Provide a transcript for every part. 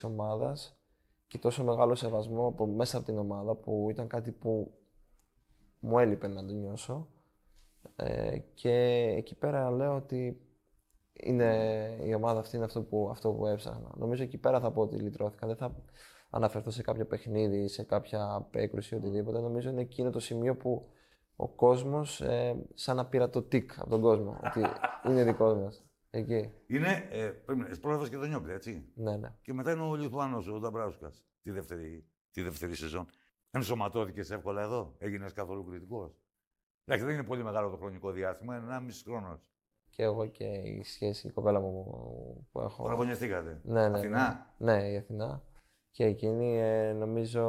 ομάδας και τόσο μεγάλο σεβασμό μέσα από την ομάδα που ήταν κάτι που μου έλειπε να το νιώσω. Και εκεί πέρα λέω ότι η ομάδα αυτή είναι αυτό που έψαχνα. Νομίζω εκεί πέρα θα πω ότι λυτρώθηκα. Δεν θα αναφερθώ σε κάποιο παιχνίδι, σε κάποια απέκρουση ή οτιδήποτε. Νομίζω είναι εκείνο το σημείο που ο κόσμος σαν να πήρα το τικ από τον κόσμο. Ότι είναι δικός μας. Εκεί. Είναι, πρόλαβες και τον Νιόπλη, έτσι. Ναι, ναι. Και μετά είναι ο Λιθουάνος, ο Νταμπράουσκας, τη δεύτερη σεζόν. Ενσωματώθηκες εύκολα εδώ, έγινες καθόλου κριτικός. Εντάξει, δεν είναι πολύ μεγάλο το χρονικό διάστημα, είναι 1,5 χρόνο. Και εγώ και η σχέση, η κοπέλα μου που έχω. Παραγωνιαστήκατε. Ναι, ναι, Αθηνά. Ναι, η Αθηνά. Και εκείνη νομίζω.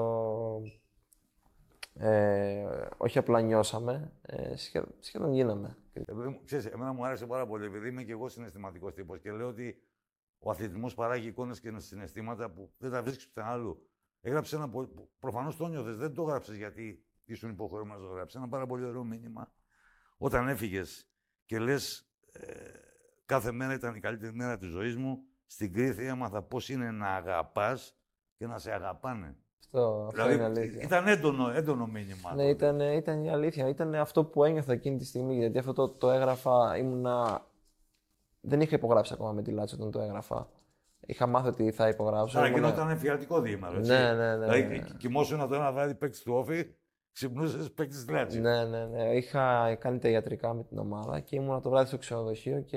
Όχι απλά νιώσαμε, σχεδόν γίναμε. Ξέρεις, εμένα μου άρεσε πάρα πολύ, επειδή είμαι και εγώ συναισθηματικός τύπος και λέω ότι ο αθλητισμός παράγει εικόνες και συναισθήματα που δεν τα βρίσκεις πουθενά αλλού. Έγραψε ένα. Προφανώς το νιώθες, δεν το έγραψες γιατί ήσουν υποχρεωμένος να το γράψεις. Ένα πάρα πολύ ωραίο μήνυμα. Όταν έφυγες και λες, κάθε μέρα ήταν η καλύτερη μέρα της ζωής μου, στην Κρήτη έμαθα πώς είναι να αγαπάς και να σε αγαπάνε. Αυτό Δηλαδή, είναι αλήθεια. ήταν έντονο μήνυμα. Ναι, ήταν η αλήθεια. Ήταν αυτό που ένιωθα εκείνη τη στιγμή. Γιατί αυτό το έγραφα, δεν είχα υπογράψει ακόμα με τη Λάτσιο όταν το έγραφα. Είχα μάθει ότι θα υπογράψω. Άρα εκείνο ήταν φιαλτικό διήμαρο, έτσι. Ναι. Δηλαδή, κοιμόσουν το ένα βράδυ παίκτης του Όφη, ξυπνούσες παίκτης της Λάτσιο. Ναι. Είχα κάνει τα ιατρικά με την ομάδα και ήμουνα το βράδυ στο ξενοδοχείο και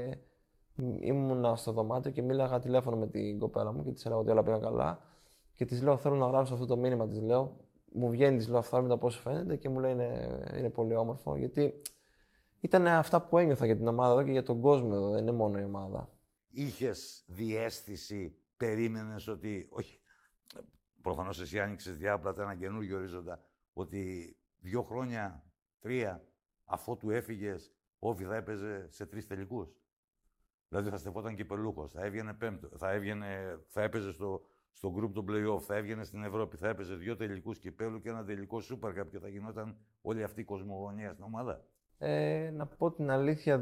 ήμουνα στο δωμάτιο και μίλαγα τηλέφωνο με την κοπέλα μου και της έλεγα ότι όλα πήγαν καλά. Και της λέω: θέλω να γράψω αυτό το μήνυμα. Της λέω: μου βγαίνει, της λέω αυθόρμητα πώς φαίνεται και μου λέει: είναι πολύ όμορφο. Γιατί ήταν αυτά που ένιωθα για την ομάδα εδώ και για τον κόσμο εδώ, δεν είναι μόνο η ομάδα. Είχες διαίσθηση, περίμενες ότι. Όχι. Προφανώς εσύ άνοιξες διάπλατα ένα καινούργιο ορίζοντα. Ότι 2 χρόνια, 3, αφότου έφυγες, ο Όφη θα έπαιζε σε 3 τελικούς. Δηλαδή θα στεφόταν κυπελούχος, θα έβγαινε πέμπτο, θα έπαιζε στο group των play-off, θα έβγαινε στην Ευρώπη, θα έπαιζε 2 τελικούς κυπέλου και ένα τελικό Super Cup και θα γινόταν όλη αυτή η κοσμογονία στην ομάδα. Να πω την αλήθεια,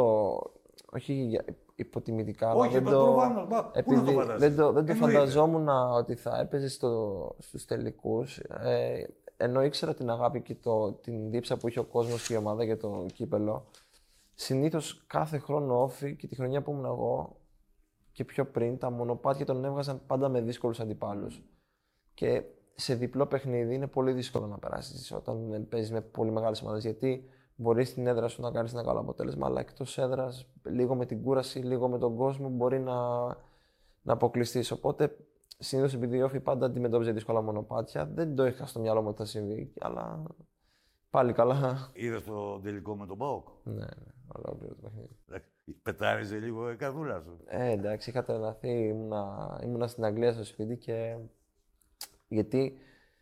όχι υποτιμητικά, αλλά Όχι, δεν το φανταζόμουν ότι θα έπαιζε στους τελικούς. Ενώ ήξερα την αγάπη και την δίψα που είχε ο κόσμος και η ομάδα για το κύπελο. Συνήθως κάθε χρόνο Όφη και τη χρονιά που ήμουν εγώ και πιο πριν, τα μονοπάτια τον έβγαζαν πάντα με δύσκολους αντιπάλους. Και σε διπλό παιχνίδι είναι πολύ δύσκολο να περάσεις όταν παίζεις με πολύ μεγάλες ομάδες. Γιατί μπορείς στην έδρα σου να κάνεις ένα καλό αποτέλεσμα, αλλά εκτός έδρας, λίγο με την κούραση, λίγο με τον κόσμο, μπορεί να αποκλειστείς. Οπότε, συνήθως επειδή η Όφη πάντα αντιμετώπιζε δύσκολα μονοπάτια, δεν το είχα στο μυαλό μου ότι θα συμβεί, αλλά πάλι καλά. Είδες το τελικό με τον ΠΑΟΚ. Ναι, ολόκληρο το παιχνίδι. Πετάριζε λίγο η καρδούλα σου. Εντάξει, είχα τρελαθεί. Ήμουνα στην Αγγλία στο σπίτι και. Γιατί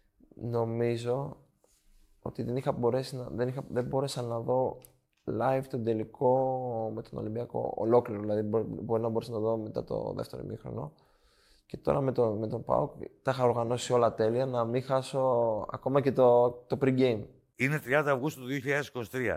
νομίζω ότι δεν μπόρεσα να δω live τον τελικό με τον Ολυμπιακό ολόκληρο. Δηλαδή, μπορεί να μπορούσα να το δω μετά το δεύτερο ημίχρονο. Και τώρα με τον ΠΑΟΚ τα είχα οργανώσει όλα τέλεια, να μην χάσω ακόμα και το pre-game. Είναι 30 Αυγούστου του 2023.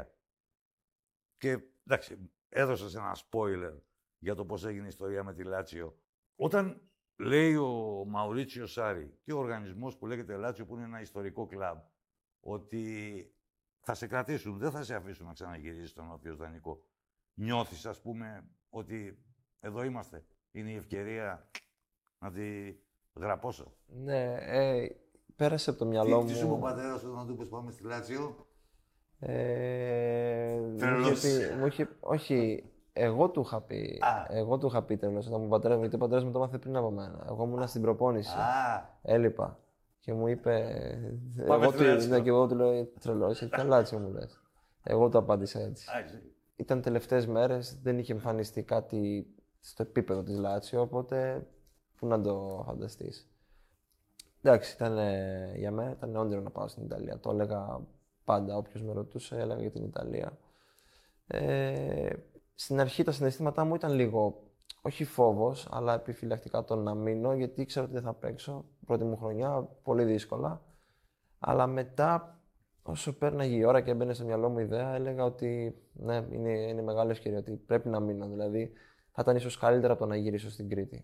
Και εντάξει, έδωσες ένα spoiler για το πώς έγινε η ιστορία με τη Λάτσιο. Όταν λέει ο Μαουρίτσιο Σάρι και ο οργανισμός που λέγεται Λάτσιο, που είναι ένα ιστορικό κλαμπ, ότι θα σε κρατήσουν, δεν θα σε αφήσουν να ξαναγυρίσεις στον Όφιο δανεικό. Νιώθεις, ας πούμε, ότι εδώ είμαστε. Είναι η ευκαιρία να τη γραπώσω. Ναι, πέρασε από το μυαλό μου. Τι σου είπε ο πατέρας σου όταν του είπες πάμε στη Λάτσιο? Όχι, εγώ του είχα πει. Εγώ του είχα πει τρελός όταν μου πατέρα, γιατί ο πατέρας μου το μάθε πριν από μένα. Εγώ ήμουν στην προπόνηση. Έλειπα. Και μου είπε. Και εγώ του λέω τρελός, γιατί Λάτσιο μου λες. Εγώ του απάντησα έτσι. Ήταν τελευταίες μέρες, δεν είχε εμφανιστεί κάτι στο επίπεδο της Λάτσιο, οπότε πού να το φανταστείς. Εντάξει, για μένα ήταν όνειρο να πάω στην Ιταλία. Το έλεγα πάντα, όποιος με ρωτούσε, έλεγα για την Ιταλία. Στην αρχή τα συναισθήματά μου ήταν λίγο, όχι φόβος, αλλά επιφυλακτικά το να μείνω, γιατί ήξερα ότι δεν θα παίξω. Πρώτη μου χρονιά, πολύ δύσκολα. Αλλά μετά, όσο πέρναγε η ώρα και έμπαινε στο μυαλό μου η ιδέα, έλεγα ότι ναι, είναι μεγάλη ευκαιρία, ότι πρέπει να μείνω. Δηλαδή, θα ήταν ίσως καλύτερα από το να γυρίσω στην Κρήτη.